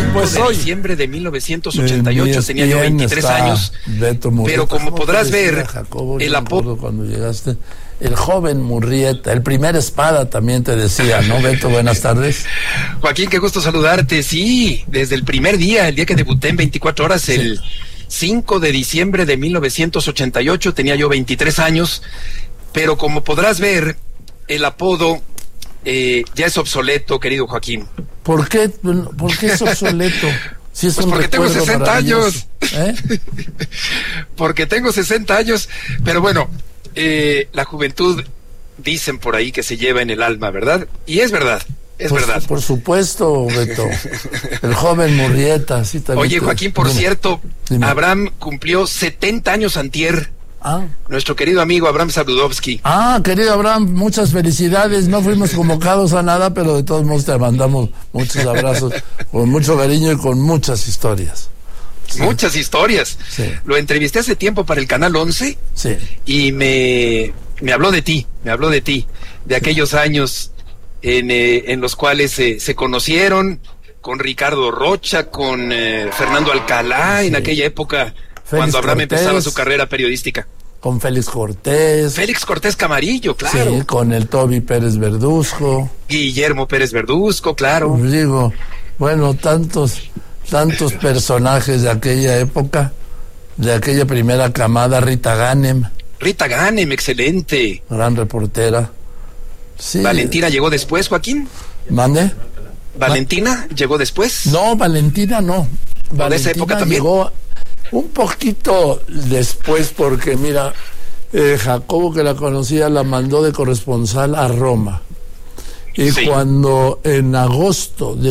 Pues de hoy, diciembre de 1988, tenía yo 23 años. Beto Murrieta. Pero como podrás ver, Jacobo, el apodo... Cuando llegaste, el joven Murrieta, el primer espada también te decía, ¿no, Beto? Buenas tardes. Joaquín, qué gusto saludarte. Sí, desde el primer día, el día que debuté en 24 horas, sí. El 5 de diciembre de 1988, tenía yo 23 años. Pero como podrás ver, el apodo ya es obsoleto, querido Joaquín. ¿Por qué es obsoleto? Si es pues porque tengo 60 años. Porque tengo 60 años. Pero bueno, la juventud, dicen por ahí que se lleva en el alma, ¿verdad? Y es verdad. Es verdad. Por supuesto, Beto. El joven Murrieta. Sí, oye, Joaquín, por cierto, dime. Abraham cumplió 70 años antier. Nuestro querido amigo Abraham Sabludovsky. Querido Abraham, muchas felicidades. No fuimos convocados a nada, pero de todos modos te mandamos muchos abrazos con mucho cariño y con muchas historias. Sí. Muchas historias. Sí. Lo entrevisté hace tiempo para el Canal 11. Sí. Y me habló de ti, de aquellos años en los cuales se conocieron con Ricardo Rocha, con Fernando Alcalá, en aquella época, cuando Abraham empezaba su carrera periodística. Con Félix Cortés. Félix Cortés Camarillo, claro. Sí, con el Toby Pérez Verduzco. Guillermo Pérez Verduzco, claro. Digo, bueno, tantos personajes de aquella época, de aquella primera camada. Rita Ganem, excelente. Gran reportera. Sí. ¿Valentina llegó después, Joaquín? ¿Mande? ¿Valentina llegó después? No, Valentina no. Valentina de esa época también llegó un poquito después, porque mira, Jacobo, que la conocía, la mandó de corresponsal a Roma. Y sí. Cuando en agosto de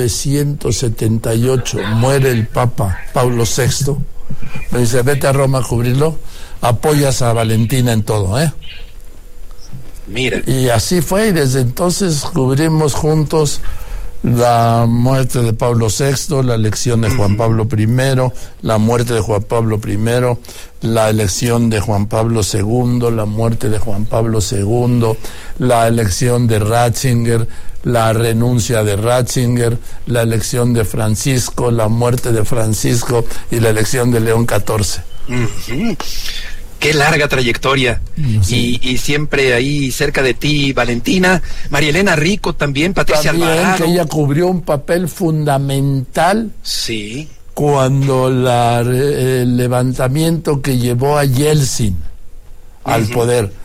1978 muere el Papa Pablo VI, me dice, vete a Roma a cubrirlo, apoyas a Valentina en todo, ¿eh? Mira. Y así fue, y desde entonces cubrimos juntos la muerte de Pablo VI, la elección de Juan Pablo I, la muerte de Juan Pablo I, la elección de Juan Pablo II, la muerte de Juan Pablo II, la elección de Ratzinger, la renuncia de Ratzinger, la elección de Francisco, la muerte de Francisco y la elección de León XIV. Qué larga trayectoria. Sí. Y siempre ahí cerca de ti, Valentina, María Elena Rico también, Patricia Alvarado. Que ella cubrió un papel fundamental. Sí. Cuando el levantamiento que llevó a Yeltsin al poder.